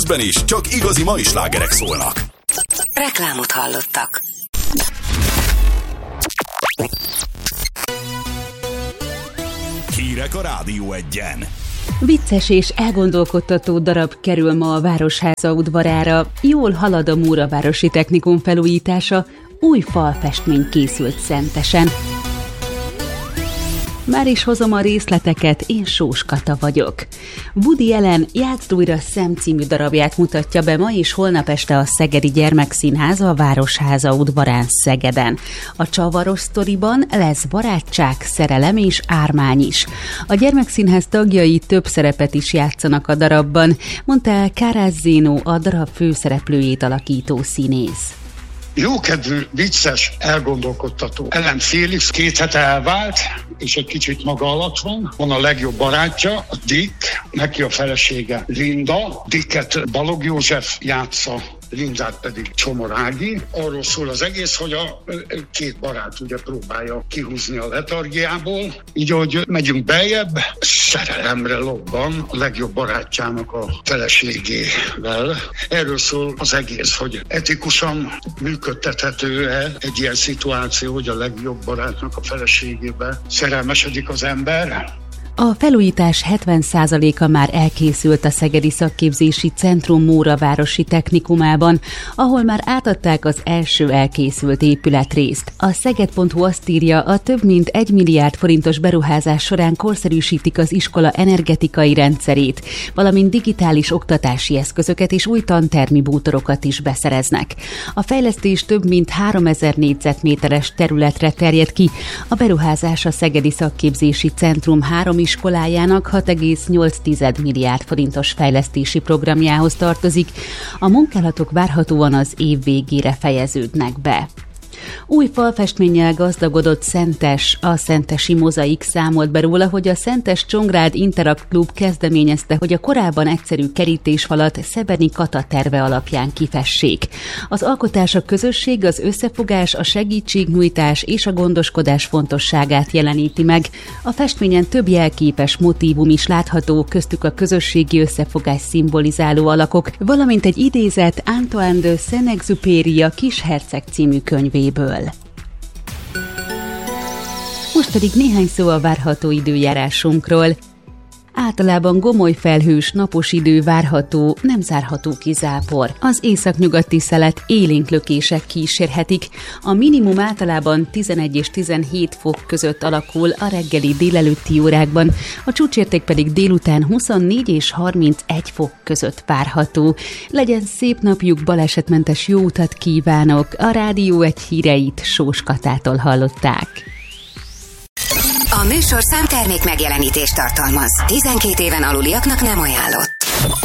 közben is csak igazi mai slágerek szólnak. Reklámot hallottak. Hírek a Rádió Egyen. Vicces és elgondolkodtató darab kerül ma a Városháza udvarára. Jól halad a Móravárosi Technikum felújítása, új falfestmény készült Szentesen. Már is hozom a részleteket, én Sós Kata vagyok. Woody Allen Játszd újra Sam című darabját mutatja be ma és holnap este a Szegedi Gyermekszínház a Városháza udvarán Szegeden. A csavaros sztoriban lesz barátság, szerelem és ármány is. A Gyermekszínház tagjai több szerepet is játszanak a darabban, mondta el Kárász Zénó, a darab főszereplőjét alakító színész. Jókedvű, vicces, elgondolkodtató. Ellen Félix 2 hete elvált, és egy kicsit maga alatt van. Van a legjobb barátja, a Dick, neki a felesége Linda. Dicket Balogh József játsza, Lindát pedig Csomor Ági. Arról szól az egész, hogy a 2 barát ugye próbálja kihúzni a letargiából. Így, hogy megyünk beljebb, szerelemre lobban a legjobb barátjának a feleségével. Erről szól az egész, hogy etikusan működtethető-e egy ilyen szituáció, hogy a legjobb barátnak a feleségébe szerelmesedik az ember. A felújítás 70%-a már elkészült a Szegedi Szakképzési Centrum Móravárosi Technikumában, ahol már átadták az első elkészült épületrészt. A Szeged.hu azt írja, a több mint 1 milliárd forintos beruházás során korszerűsítik az iskola energetikai rendszerét, valamint digitális oktatási eszközöket és új tantermi bútorokat is beszereznek. A fejlesztés több mint 3000 négyzetméteres területre terjed ki. A beruházás a Szegedi Szakképzési Centrum 3 iskolájának 6,8 milliárd forintos fejlesztési programjához tartozik. A munkálatok várhatóan az év végére fejeződnek be. Új falfestménnyel gazdagodott Szentes, a Szentesi Mozaik számolt be róla, hogy a Szentes Csongrád Interact Klub kezdeményezte, hogy a korábban egyszerű kerítésfalat Szebeni Kata terve alapján kifessék. Az alkotás a közösség, az összefogás, a segítségnyújtás és a gondoskodás fontosságát jeleníti meg. A festményen több jelképes motívum is látható, köztük a közösségi összefogás szimbolizáló alakok, valamint egy idézet Antoine de Saint-Exupéry a Kisherceg című könyvéből. Most pedig néhány szó a várható időjárásunkról. Általában gomoly felhős, napos idő várható, nem zárható ki zápor. Az északnyugati szelet élénk lökések kísérhetik. A minimum általában 11 és 17 fok között alakul a reggeli délelőtti órákban, a csúcsérték pedig délután 24 és 31 fok között várható. Legyen szép napjuk, balesetmentes jó utat kívánok! A Rádió Egy híreit Sós Katától hallották. A műsorszám termék megjelenítést tartalmaz. 12 éven aluliaknak nem ajánlott.